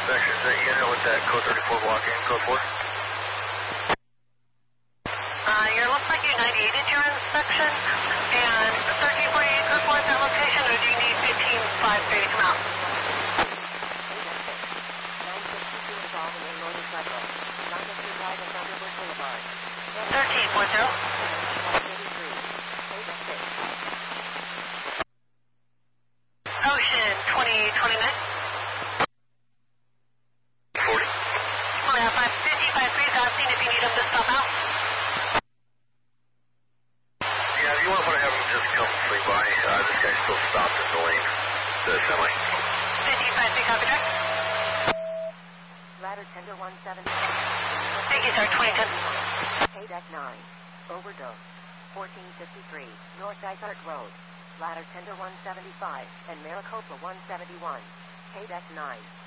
inspection. Is that unit with that code 34 blocking code 4? It looks like you 98'd your inspection, and 1348 code 4 at that location, or do you need 1553 to come out? 1340. Ocean 2029. 40. We'll have 553 asking if you need them to stop out. Yeah, if you want to have them just come swing by, this guy's still stopped in the lane, the semi. 1553 copy track. Ladder tender 170. Thank you, sir. 2010. KDEC 9. Overdose. 1453. North Dysart Road. Ladder tender 175 and Maricopa 171. KDEC 9.